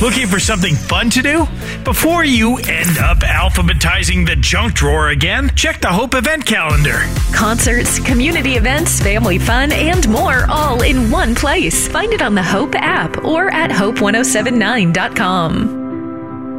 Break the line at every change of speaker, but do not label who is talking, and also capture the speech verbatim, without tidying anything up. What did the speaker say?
Looking for something fun to do? Before you end up alphabetizing the junk drawer again, check the Hope event calendar.
Concerts, community events, family fun, and more all in one place. Find it on the Hope app or at hope ten seventy-nine dot com.